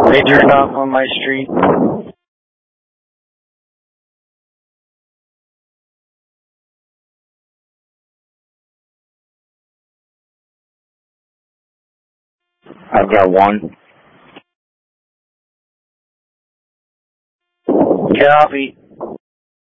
They turned off on my street. I've got one. Copy.